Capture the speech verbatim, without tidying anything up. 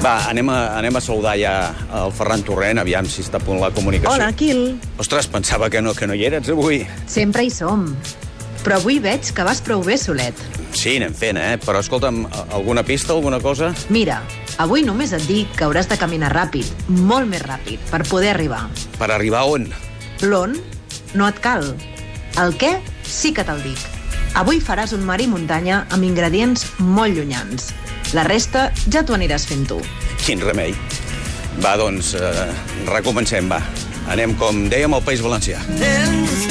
Va, anem a, anem a saludar ja el Ferran Torrent, aviam si està a punt la comunicació. Hola, Quil. Ostres, pensava que no, que no hi eres avui. Sempre hi som. Però avui veig que vas prou bé solet. Sí, anem fent, eh? Però escolta'm, alguna pista, alguna cosa? Mira, avui només et dic que hauràs de caminar ràpid, molt més ràpid, per poder arribar. Per arribar on? L'on no et cal. El què sí que te'l dic. Avui faràs un mar i muntanya amb ingredients molt llunyans. La resta ja t'ho aniràs fent tu. Quin remei. Va, doncs, eh, recomencem, va. Anem, com dèiem, al País Valencià.